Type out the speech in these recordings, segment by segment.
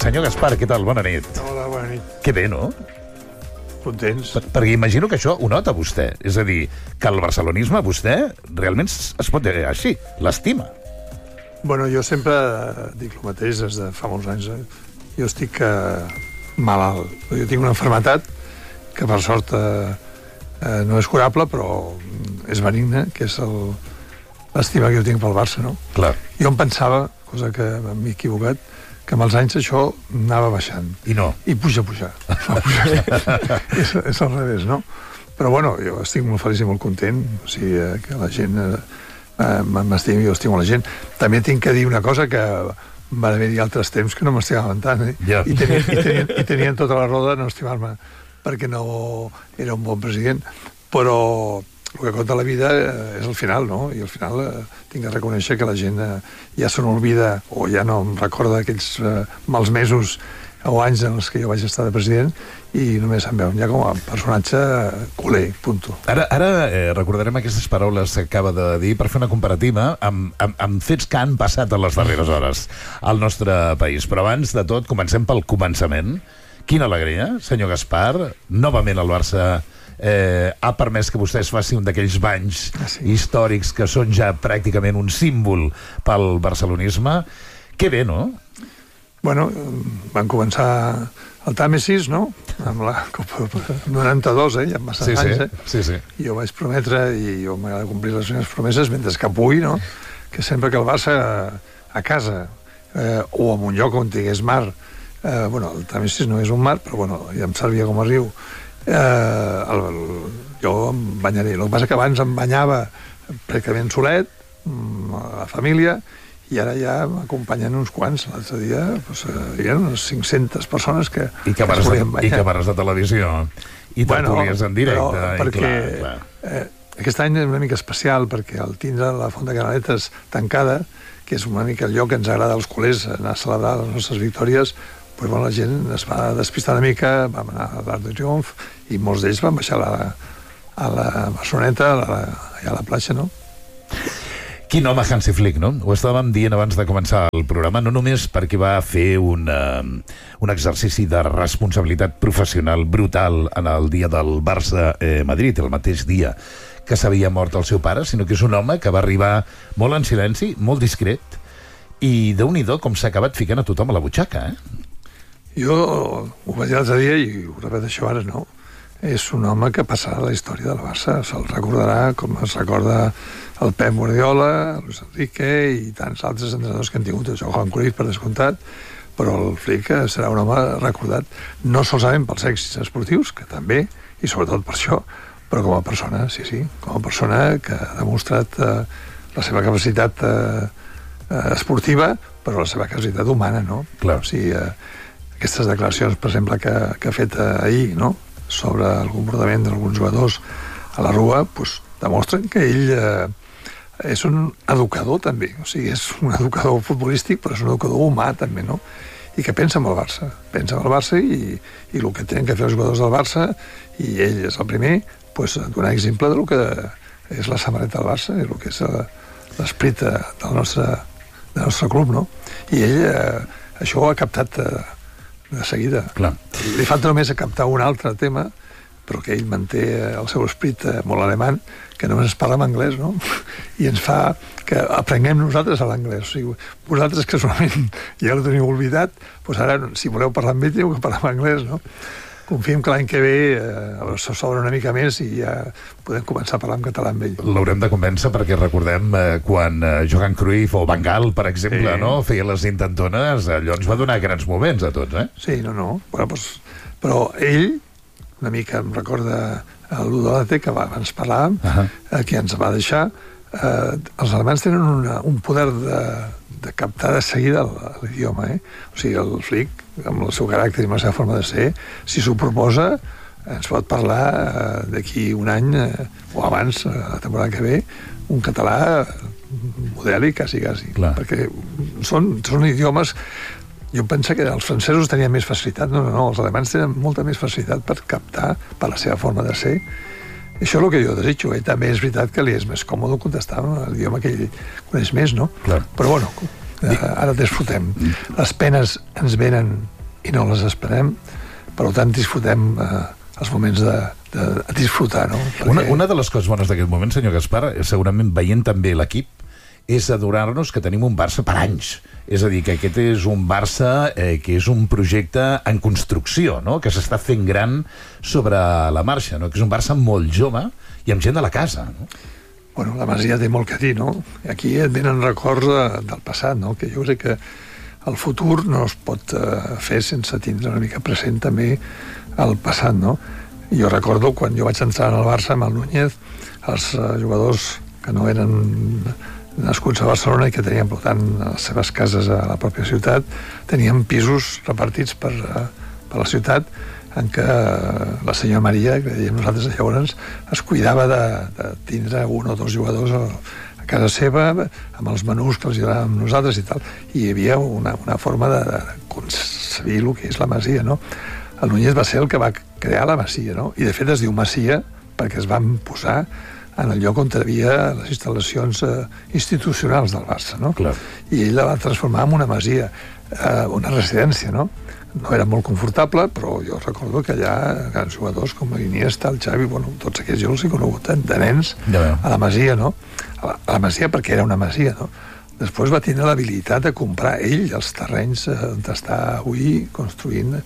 Senyor Gaspar, què tal? Bona nit. Hola, bona nit. Que bé, no? Contents? Perquè imagino que això ho nota vostè. És a dir, que el barcelonisme vostè realment es pot dir així, l'estima. Bueno, jo sempre dic el mateix des de fa molts anys. Jo estic malalt. Jo tinc una malaltia que per sort no és curable, però és benigna, que és l'estima que jo tinc pel Barça, no? Clar. Jo em pensava, cosa que m'he equivocat, que amb els anys això anava baixant. I no. I puja. és al revés, no? Però bueno, jo estic molt feliç i molt content, o sigui, que la gent m'estimi, jo estimo la gent. També tinc que dir una cosa que va haver-hi altres temps que no m'estimaven tant, Ja. I tenien tota la raó de no estimar-me perquè no era un bon president, però el que compta la vida és el final, no? I al final tinc que reconèixer que la gent ja se n'olvida o ja no em recorda aquells mals mesos o anys en els que jo vaig estar de president i només em veuen ja com a personatge culer, punto. Ara recordarem aquestes paraules que acaba de dir per fer una comparativa amb fets que han passat en les darreres hores al nostre país. Però abans de tot, comencem pel començament. Quina alegria, senyor Gaspar. Novament el Barça ha permès que vostè es faci un d'aquells banys històrics que són ja pràcticament un símbol pel barcelonisme. Que bé, no? Bueno, van començar el Tàmesis, no? Amb la Copa 92, ja en bastants anys, Sí. I jo vaig prometre, i jo m'agrada complir les meves promeses mentre que pugui, no? Que sempre que el Barça a casa o en un lloc on tingués mar, bueno, el Tàmesis no és un mar, però bueno, ja em servia com a riu, jo em banyaré. El que passa que abans em banyava pràcticament solet, la família, i ara ja m'acompanyen uns quants. L'altre dia hi ha unes 500 persones que es volien banyar. I càmeres de televisió. I tertúlies en directe. Perquè aquest any és una mica especial, perquè al tindre la Font de Canaletes tancada, que és una mica el lloc que ens agrada als culers anar a celebrar les nostres victòries, doncs, bueno, la gent es va despistar una mica, vam anar a l'Arc de Triomf i molts d'ells van baixar a la Barceloneta, allà a la platja, no? Quin home Hansi Flick, no? Ho estàvem dient abans de començar el programa, no només perquè va fer un exercici de responsabilitat professional brutal en el dia del Barça-Madrid, el mateix dia que s'havia mort el seu pare, sinó que és un home que va arribar molt en silenci, molt discret, i déu-n'hi-do com s'ha acabat ficant a tothom a la butxaca, Jo ho vaig dir l'altre dia i ho repeteixo ara, no? És un home que passarà a la història del Barça. Se'l recordarà com es recorda el Pep Guardiola, Luis Enrique i tants altres entrenadors que han tingut, el Johan Cruyff, per descomptat, però el Flick serà un home recordat no solament pels èxits esportius, que també, i sobretot per això, però com a persona, sí, com a persona que ha demostrat la seva capacitat esportiva, però la seva capacitat humana, no? Clar. O sigui, aquestes declaracions, per exemple, que ha fet ahir, no?, sobre el comportament d'alguns jugadors a la Rua, doncs demostren que ell és un educador també, o sigui, és un educador futbolístic, però és un educador humà també, no? I que pensa en el Barça i el que tenen que fer els jugadors del Barça, i ell és el primer, doncs donar exemple del que és la samarreta del Barça i el que és l'esperit del nostre club, no? I ell això ho ha captat de seguida. Clar. Li falta només a captar un altre tema, però que ell manté el seu esperit molt alemany, que només es parla en anglès, no? I ens fa que aprenguem nosaltres a l'anglès. O sigui, vosaltres que solament ja ho teniu oblidat, doncs ara, si voleu parlar amb ell, teniu que parlar en anglès, no? Confiem que l'any que ve s'obre una mica més i ja podem començar a parlar en català amb ell. L'haurem de convèncer perquè recordem quan Johan Cruyff o Van Gaal, per exemple, no, feia les intentones, allò ens va donar grans moments a tots, Sí, no. Bueno, doncs, però ell, una mica em recorda l'Udolate, que abans parlàvem, que ens va deixar. Els alemanys tenen un poder de captar de seguida l'idioma, O sigui, el Flick, amb el seu caràcter i amb la seva forma de ser, si s'ho proposa, ens pot parlar d'aquí un any o abans, la temporada que ve, un català modèlic, quasi. Clar. Perquè són idiomes. Jo penso que els francesos tenien més facilitat. No, els alemanys tenen molta més facilitat per captar per la seva forma de ser. Això és el que jo desitjo. També és veritat que li és més còmode contestar en l'idioma que ell coneix més, no? Clar. Però bueno, ara disfrutem. Les penes ens venen i no les esperem, per tant disfrutem els moments de disfrutar, no? Perquè... Una de les coses bones d'aquest moment, senyor Gaspar, segurament veient també l'equip, és adonar-nos que tenim un Barça per anys. És a dir, que aquest és un Barça que és un projecte en construcció, no? Que s'està fent gran sobre la marxa, no? Que és un Barça molt jove i amb gent de la casa, no? Bueno, la Masia té molt que dir, no? Aquí et venen records del passat, no? Que jo crec que el futur no es pot fer sense tindre una mica present també el passat, no? Jo recordo quan jo vaig entrar al Barça amb el Núñez, els jugadors que no eren nascuts a Barcelona i que tenien, per tant, les seves cases a la pròpia ciutat, tenien pisos repartits per la ciutat en què la senyora Maria, que dèiem nosaltres llavors, es cuidava de tindre un o dos jugadors a casa seva, amb els menús que els donàvem nosaltres i tal. I hi havia una forma de concebir el que és la Masia, no? El Núñez va ser el que va crear la Masia, no? I de fet es diu Masia perquè es van posar en el lloc on hi havia les instal·lacions institucionals del Barça, no? Clar. I ell la va transformar en una masia, una residència, no? No era molt confortable, però jo recordo que allà grans jugadors com l'Iniesta, el Xavi, bueno, tots aquests jo els he conegut de nens a la masia, no? A la masia perquè era una masia, no? Després va tenir l'habilitat de comprar ell els terrenys on està avui construït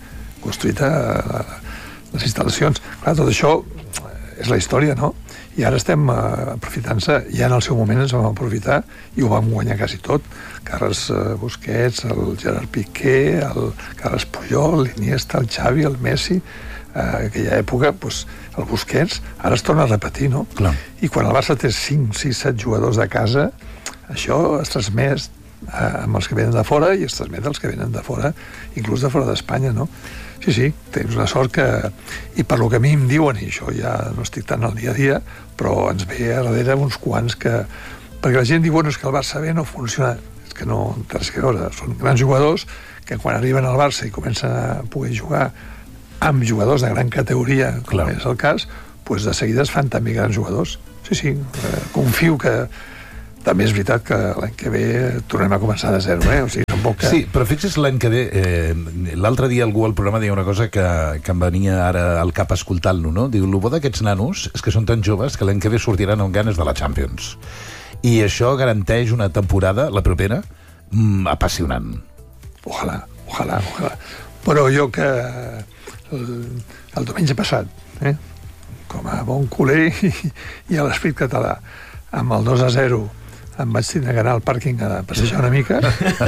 les instal·lacions. Clar, tot això és la història, no? I ara estem aprofitant-se, ja en el seu moment ens vam aprofitar i ho vam guanyar quasi tot. Carles Busquets, el Gerard Piqué, el Carles Puyol, l'Iniesta, el Xavi, el Messi, aquella època, doncs, el Busquets, ara es torna a repetir, no? Clar. I quan el Barça té 5, 6, 7 jugadors de casa, això es transmet amb els que venen de fora i es transmet als que venen de fora, inclús de fora d'Espanya, no? Sí, tens una sort que... I per lo que a mi em diuen, i això ja no estic tant al dia a dia, però ens ve a darrere uns quants que... Perquè la gent diu, bueno, és que el Barça B no funciona. És que no té res que veure. Són grans jugadors que quan arriben al Barça i comencen a poder jugar amb jugadors de gran categoria, com és el cas, doncs de seguida es fan també grans jugadors. Sí, confio que... També és veritat que l'any que ve tornem a començar de zero, O sigui, tampoc que... Sí, però fixa't l'any que ve, l'altre dia algú al programa deia una cosa que em venia ara al cap escoltant-lo, no? Diu, el bo d'aquests nanos és que són tan joves que l'any que ve sortiran amb ganes de la Champions. I això garanteix una temporada, la propera, apassionant. Ojalà. Però jo que el diumenge passat, com a bon culer i a l'esperit català, amb el 2-0 em vaig tenir d'anar al pàrquing a passejar una mica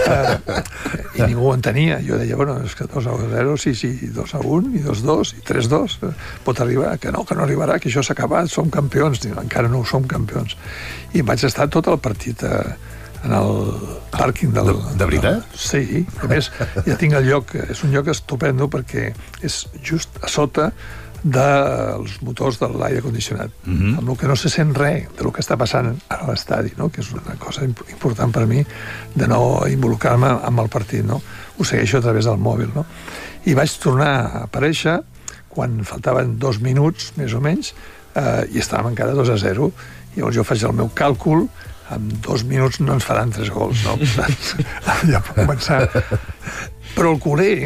i ningú ho entenia. Jo deia, bueno, és que 2-0, sí, 2-1 i 2-2 i 3-2 pot arribar, que no arribarà, que això s'ha acabat, som campions. Diu, encara no som campions. I vaig estar tot el partit en el pàrquing del... De veritat? Sí, a més ja tinc el lloc, és un lloc estupendo perquè és just a sota dels motors de l'aire condicionat, amb el que no se sent res del que està passant a l'estadi, no? Que és una cosa important per mi de no involucrar-me amb el partit, no? Ho segueixo a través del mòbil, no? I vaig tornar a aparèixer quan faltaven 2 minuts, més o menys, i estàvem encara 2-0. Llavors jo faig el meu càlcul, en 2 minuts no ens faran 3 gols, no? Ja puc començar. Però el culer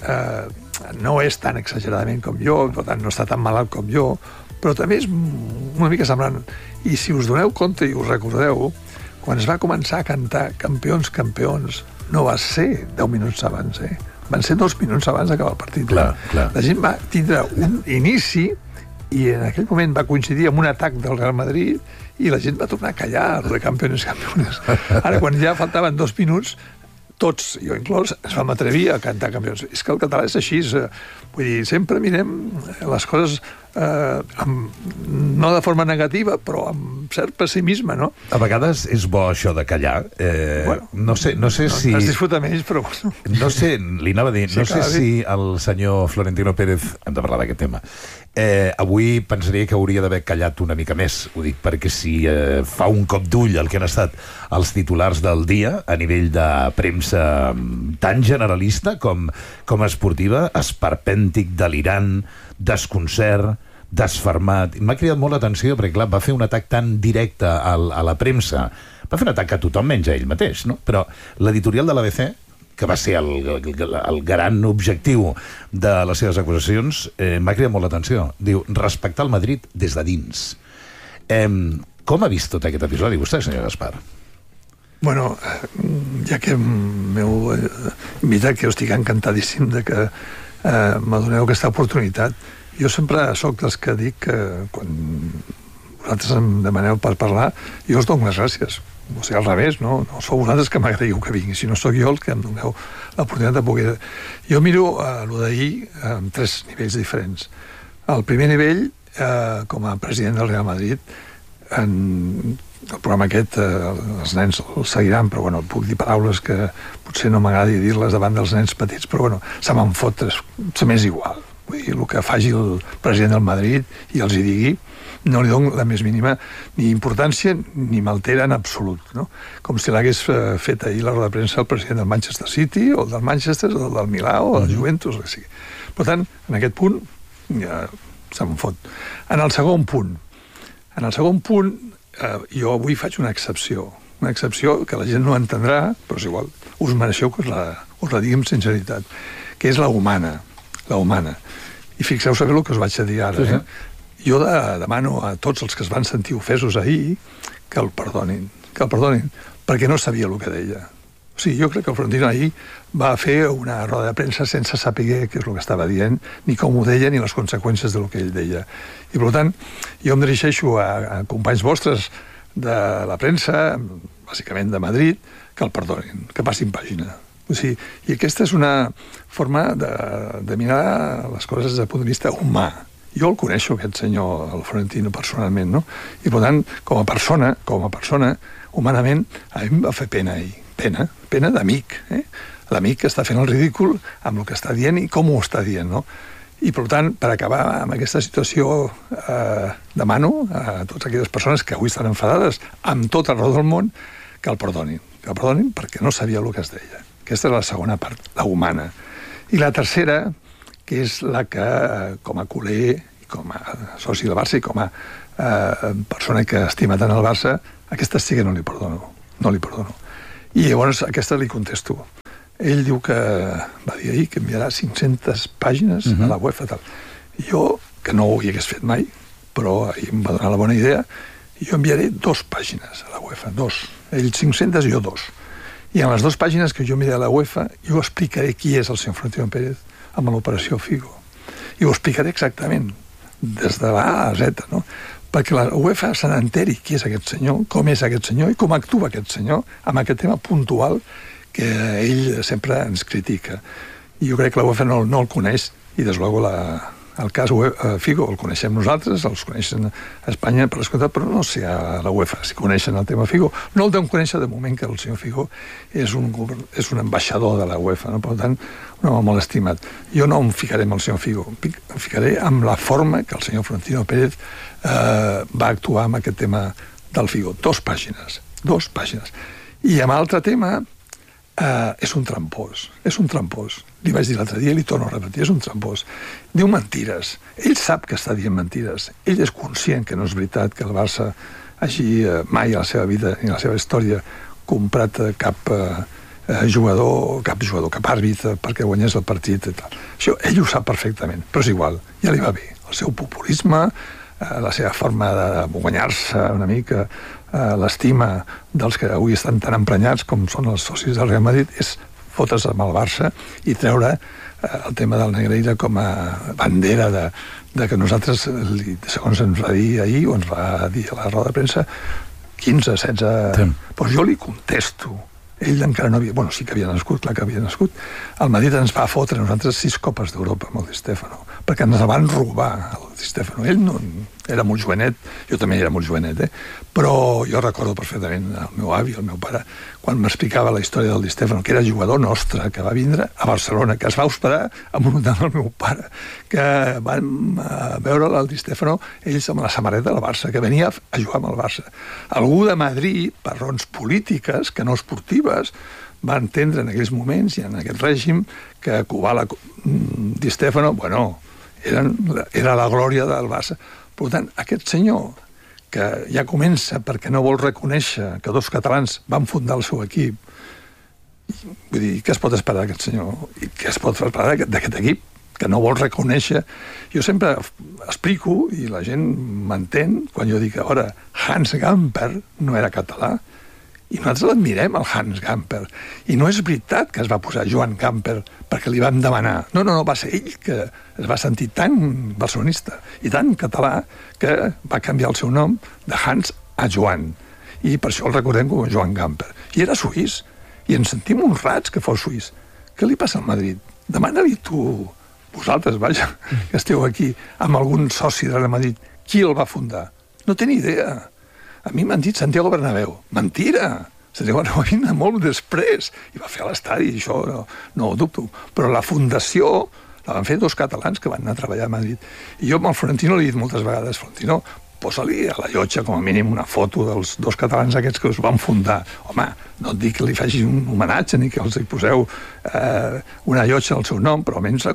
no és tan exageradament com jo, per tant no està tan malalt com jo, però també és una mica semblant. I si us doneu compte i us recordeu, quan es va començar a cantar Campions, campions, no va ser 10 minuts abans, van ser 2 minuts abans d'acabar el partit. Clar. La gent va tindre un inici i en aquell moment va coincidir amb un atac del Real Madrid i la gent va tornar a callar de campions. Ara, quan ja faltaven 2 minuts, tots, jo inclòs, ens vam atrevir a cantar campions. És que el català és així, vull dir, sempre mirem les coses no de forma negativa, però amb cert pessimisme, no? A vegades és bo això de callar. No sé si... Es disfruta menys, però bueno. No sé, li anava a dir, no sé si el senyor Florentino Pérez, hem de parlar d'aquest tema, avui pensaria que hauria d'haver callat una mica més. Ho dic perquè si fa un cop d'ull el que han estat els titulars del dia a nivell de premsa tan generalista com esportiva, esperpèntic, delirant, desconcert, desfermat. M'ha cridat molt l'atenció perquè, clar, va fer un atac tan directe a la premsa. Va fer un atac a tothom menys a ell mateix, no? Però l'editorial de l'ABC que va ser el gran objectiu de les seves acusacions, m'ha cridat molt l'atenció. Diu, respectar el Madrid des de dins. Com ha vist tot aquest episodi vostè, senyor Gaspar? Bueno, ja que m'heu invitat, que jo estic encantadíssim de que m'adoneu aquesta oportunitat. Jo sempre sóc dels que dic que quan vosaltres em demaneu per parlar, jo us dono les gràcies. O sigui, al revés, no sou vosaltres que m'agraïu que vingui, sinó sóc jo el que em doneu l'oportunitat de poder... Jo miro allò d'ahir en 3 nivells diferents. El primer nivell, com a president del Real Madrid, en el programa aquest, els nens el seguiran, però bueno, puc dir paraules que potser no m'agradi dir-les davant dels nens petits, però bueno, se me'n fot, se m'és igual. Vull dir, el que faci el president del Madrid i els hi digui, no li dono la més mínima ni importància ni m'altera en absolut, no? Com si l'hagués fet ahir la roda de premsa el president del Manchester City, o el del Manchester, o el del Milà, o del Juventus, o el que sigui. Per tant, en aquest punt, ja se me'n fot. En el segon punt, jo avui faig una excepció que la gent no entendrà, però és igual, us mereixeu que us la digui amb sinceritat, que és la humana. I fixeu-vos el que us vaig a dir ara. Sí. Jo demano a tots els que es van sentir ofesos ahir que el perdonin, perquè no sabia el que deia. O sigui, jo crec que el Florentino ahir va fer una roda de premsa sense saber què és el que estava dient, ni com ho deia, ni les conseqüències del que ell deia. I, per tant, jo em dirigeixo a companys vostres de la premsa, bàsicament de Madrid, que el perdonin, que passin pàgina. O sigui, i aquesta és una forma de mirar les coses des del punt de vista humà. Jo el coneixo, aquest senyor, el Florentino, personalment, no? I, per tant, com a persona, humanament, a mi em va fer pena ahir. Pena d'amic, l'amic que està fent el ridícul amb el que està dient i com ho està dient, no? I, per tant, per acabar amb aquesta situació, demano a totes aquelles persones que avui estan enfadades amb tot el raó del món que el perdonin perquè no sabia el que es deia. Aquesta és la segona part, la humana. I la tercera, que és la que, com a culer, com a soci del Barça i com a persona que estima tant el Barça, aquesta sí que no li perdono. I llavors aquesta li contesto. Ell diu que, va dir ahir, que enviarà 500 pàgines a la UEFA. Tal. Jo, que no ho hi hagués fet mai, però ahir em va donar la bona idea, jo enviaré 2 pàgines a la UEFA, 2. Ell 500 i jo 2. I en les 2 pàgines que jo miré a la UEFA, jo explicaré qui és el senyor Florentino Pérez amb l'operació Figo. I ho explicaré exactament, des de la A a Z, no? Perquè la UEFA se n'enteri qui és aquest senyor, com és aquest senyor i com actua aquest senyor amb aquest tema puntual que ell sempre ens critica. I jo crec que la UEFA no el coneix i, des luego, el cas Figo el coneixem nosaltres, els coneixen a Espanya per l'escoltat, però no sé a la UEFA si coneixen el tema Figo. No el deuen conèixer de moment, que el senyor Figo és un ambaixador de la UEFA, no? Per tant, un home molt estimat. Jo no em ficaré amb el senyor Figo, em ficaré amb la forma que el senyor Florentino Pérez va actuar amb aquest tema del Figo. 2 pàgines. I amb l'altre tema, és un trampós. Li vaig dir l'altre dia i li torno a repetir, és un trampós. Diu mentires. Ell sap que està dient mentires. Ell és conscient que no és veritat que el Barça hagi mai a la seva vida ni a la seva història comprat cap jugador, cap àrbitre perquè guanyés el partit i tal. Això ell ho sap perfectament, però és igual, ja li va bé. El seu populisme, la seva forma de guanyar-se una mica l'estima dels que avui estan tan emprenyats com són els socis del Real Madrid és fotre's amb el Barça i treure el tema del Negreira com a bandera de que nosaltres, segons ens va dir ahir o ens va dir a la roda de premsa, 15, 16... Sí. Doncs jo li contesto. Ell encara no havia... Bueno, sí que havia nascut, clar que havia nascut. El Madrid ens va fotre a nosaltres 6 copes d'Europa amb el Di Stéfano, perquè ens van robar el Di Stéfano. Ell no era molt jovenet, jo també era molt jovenet, però jo recordo perfectament el meu avi, el meu pare, quan m'explicava la història del Di Stéfano, que era jugador nostre, que va vindre a Barcelona, que es va hospedar amb un hotel del meu pare, que van veure el Di Stéfano, ells amb la samarreta del Barça, que venia a jugar amb el Barça. Algú de Madrid, per raons polítiques, que no esportives, va entendre en aquells moments i en aquest règim que Kubala, Di Stéfano, bueno, era la glòria del Barça. Per tant, aquest senyor, que ja comença perquè no vol reconèixer que 2 catalans van fundar el seu equip, Vull dir, què es pot esperar d'aquest senyor? I què es pot esperar d'aquest equip que no vol reconèixer? Jo sempre explico, i la gent m'entén, quan jo dic que, ara, Hans Gamper no era català, i nosaltres l'admirem, el Hans Gamper. I no és veritat que es va posar Joan Gamper perquè li vam demanar. No, va ser ell que es va sentir tan barcelonista i tan català que va canviar el seu nom de Hans a Joan. I per això el recordem com a Joan Gamper. I era suís, i ens sentim honrats que fos suís. Què li passa al Madrid? Demana-li tu, vosaltres, vaja, que esteu aquí, amb algun soci de Real Madrid, qui el va fundar? No té ni idea. A mi m'han dit Santiago Bernabéu. Mentira! Santiago Bernabéu va vindre molt després i va fer a l'estadi, això no ho dubto. Però la fundació la van fer 2 catalans que van anar a treballar a Madrid. I jo amb el Florentino li he dit moltes vegades, Florentino, posa-li a la llotja com a mínim una foto dels 2 catalans aquests que us van fundar. Home, no et dic que li faci un homenatge ni que els hi poseu una llotja al seu nom, però almenys...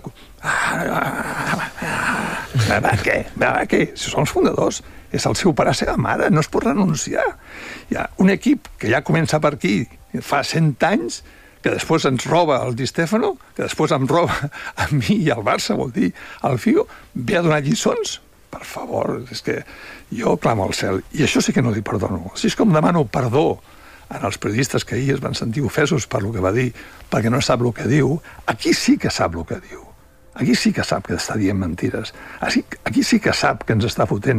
Què? Si són els fundadors, és el seu pare, la seva mare, no es pot renunciar. Hi ha un equip que ja comença per aquí, fa 100 anys, que després ens roba el Di Stefano, que després em roba a mi i al Barça, vol dir, al Figo, ve a donar lliçons. Per favor, és que jo clamo al cel, i això sí que no li perdono. Així és com demano perdó als periodistes que ahir es van sentir ofesos per el que va dir, perquè no sap el que diu. Aquí sí que sap el que diu. Aquí sí que sap que està dient mentires. Aquí sí que sap que ens està fotent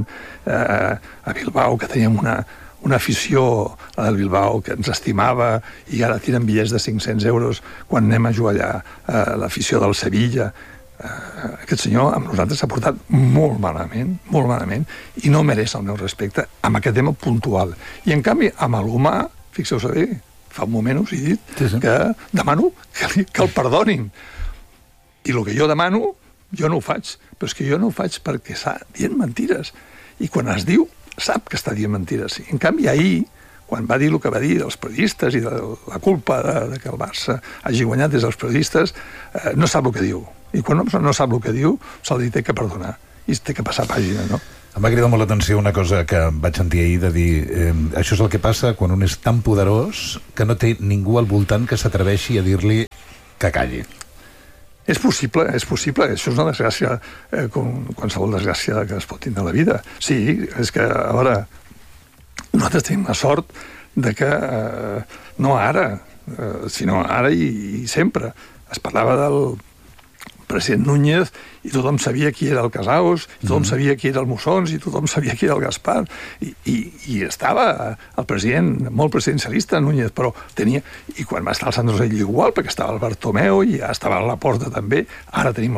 a Bilbao, que teníem una afició, la del Bilbao, que ens estimava i ara tiren bitllets de 500 euros quan anem a jugar allà, l'afició del Sevilla. Aquest senyor amb nosaltres s'ha portat molt malament, i no mereix el meu respecte amb aquest tema puntual. I en canvi, amb l'humà, fixeu-vos bé, fa un moment us he dit que demano que el perdonin. I el que jo demano, jo no ho faig, però és que jo no ho faig perquè està dient mentires. I quan es diu, sap que està dient mentires. I en canvi, ahir, quan va dir el que va dir dels periodistes i de la culpa de que el Barça hagi guanyat des dels periodistes, no sap el que diu. I quan no sap el que diu, se'l té que perdonar. I té que passar pàgina, no? Em va cridar molt l'atenció una cosa que vaig sentir ahir de dir això és el que passa quan un és tan poderós que no té ningú al voltant que s'atreveixi a dir-li que calli. És possible. Això és una desgràcia, com qualsevol desgràcia que es pot tindre a la vida. Sí, és que, a veure, nosaltres tenim la sort de que, no ara, sinó ara i sempre, es parlava del president Núñez i tothom sabia qui era el Casaus, i tothom sabia qui era el Mussons, i tothom sabia qui era el Gaspar, i estava el president, molt presidencialista, Núñez, però tenia... I quan va estar el Sandro Sell igual, perquè estava el Bartomeu, i ja estava a la Porta també, ara tenim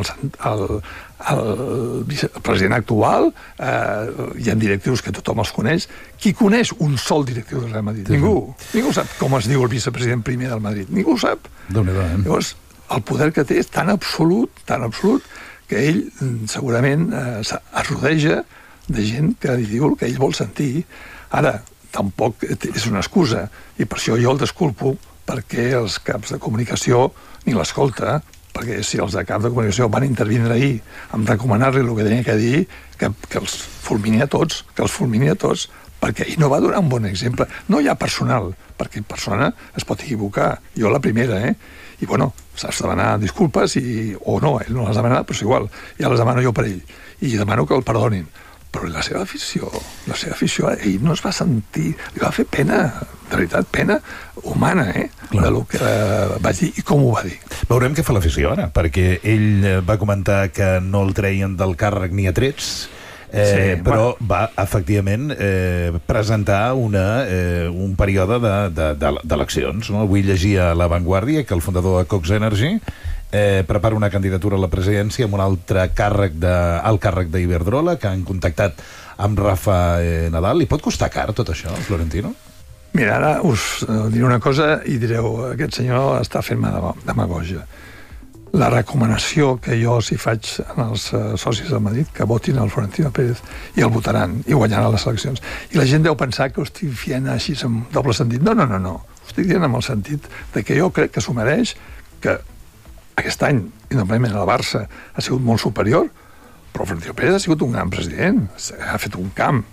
el president actual, hi ha directius que tothom els coneix. Qui coneix un sol directiu del Real Madrid? Ningú sap com es diu el vicepresident primer del Madrid. Ningú ho sap. Llavors, el poder que té és tan absolut, que ell segurament es rodeja de gent que li diu el que ell vol sentir. Ara, tampoc és una excusa, i per això jo el desculpo, perquè els caps de comunicació ni l'escolta, perquè si els de caps de comunicació van intervindre ahir en recomanar-li el que tenia que dir, que els fulmini a tots, perquè ell no va donar un bon exemple. No hi ha personal, perquè persona es pot equivocar. Jo la primera, I, bueno, s'has de demanar disculpes o no, ell no les ha demanat, però és igual. Ja les demano jo per ell. I demano que el perdonin. Però la seva afició, ell no es va sentir... Li va fer pena, de veritat, pena humana, del que vaig dir i com ho va dir. Veurem què fa l'afició ara, perquè ell va comentar que no el treien del càrrec ni a trets, però va, efectivament, presentar un període d'eleccions. Avui llegia a La Vanguardia que el fundador de Cox Energy prepara una candidatura a la presidència amb un altre càrrec al càrrec d'Iberdrola, que han contactat amb Rafa Nadal. Li pot costar car tot això, Florentino? Mira, ara us diré una cosa i direu, aquest senyor està fent-me demagògia. La recomanació que jo els hi faig als socis del Madrid, que votin el Florentino Pérez, i el votaran, i guanyaran les eleccions. I la gent deu pensar que ho estic fent així en doble sentit. No. Ho estic dient en el sentit de que jo crec que s'ho mereix, que aquest any, independentment el Barça ha sigut molt superior, però Florentino Pérez ha sigut un gran president, ha fet un camp,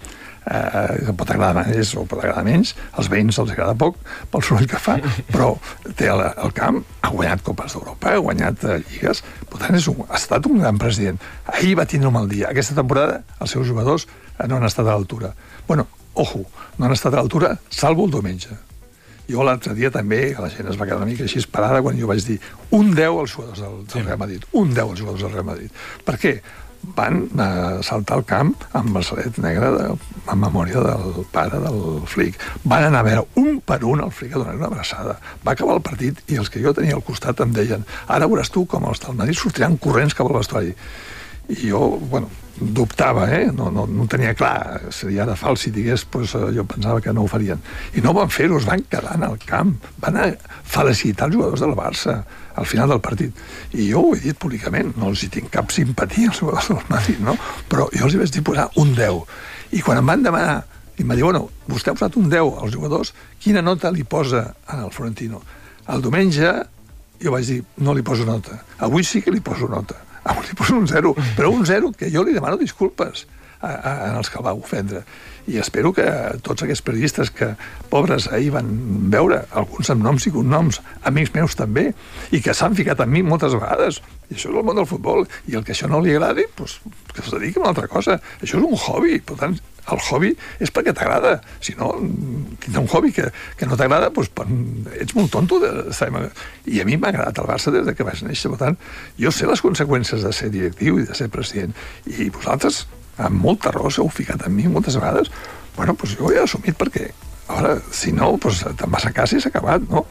que pot agradar més o pot agradar menys, als veïns els agrada poc pel soroll que fa, però té el camp, ha guanyat Copes d'Europa, ha guanyat lligues, per tant ha estat un gran president. Ahir va tindre un mal dia. Aquesta temporada els seus jugadors no han estat a l'altura. Bueno, ojo, no han estat a l'altura, salvo el diumenge. Jo l'altre dia també, la gent es va quedar una mica així esperada quan jo vaig dir un 10 als jugadors del Real Madrid. Un 10 als jugadors del Real Madrid. Per què? Van saltar al camp amb braçalet negre en memòria del pare del Flick. Van anar a veure un per un el Flick a donar una abraçada. Va acabar el partit i els que jo tenia al costat em deien ara veuràs tu com els del Madrid sortiran corrents cap al vestuari. I jo, bueno, dubtava, no tenia clar. Seria ara fals si digués, doncs jo pensava que no ho farien. I no van fer-ho, es van quedar al camp. Van a felicitar els jugadors del Barça al final del partit. I jo ho he dit públicament, no els hi tinc cap simpatia als jugadors del Madrid, no? Però jo els hi vaig dir posar un 10. I quan em van demanar, i em va dir, bueno, vostè ha posat un 10 als jugadors, quina nota li posa al Florentino? El diumenge jo vaig dir, no li poso nota. Avui sí que li poso nota. Avui li poso un 0, però un 0 que jo li demano disculpes als que el va ofendre. I espero que tots aquests periodistes que, pobres, ahir van veure, alguns amb noms i cognoms, amics meus també, i que s'han ficat en mi moltes vegades, i això és el món del futbol, i el que això no li agradi, doncs, que es dediqui a una altra cosa. Això és un hobby, per tant, el hobby és perquè t'agrada. Si no, tindrà un hobby que no t'agrada, doncs ets molt tonto. I a mi m'ha agradat el Barça des que vaig néixer. Per tant, jo sé les conseqüències de ser directiu i de ser president. I vosaltres, amb molta raó, s'heu ficat en mi moltes vegades. Bueno, doncs jo ho he assumit perquè, ara, si no, doncs te'n vas a casa i s'ha acabat, no?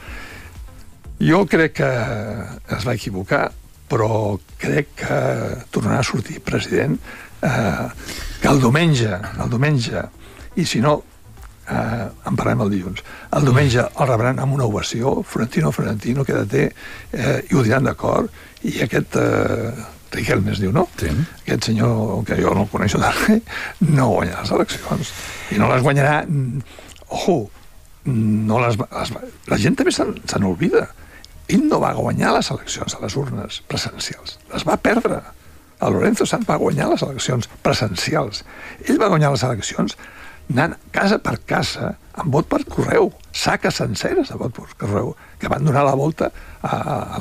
Jo crec que es va equivocar, però crec que tornarà a sortir president que el diumenge, i si no, en parlem el dilluns, el diumenge el rebran amb una ovació, Florentino, quédate, i ho diran d'acord, i aquest Riquelme es diu, no? Sí. Aquest senyor, que jo no el coneixo de res, no guanyarà les eleccions. I no les guanyarà... Ojo, la gent també se n'olvida. Ell no va guanyar les eleccions a les urnes presencials, les va perdre. El Lorenzo Sanz va guanyar les eleccions presencials. Ell va guanyar les eleccions anant casa per casa amb vot per correu, saques senceres de vot per correu, que van donar la volta a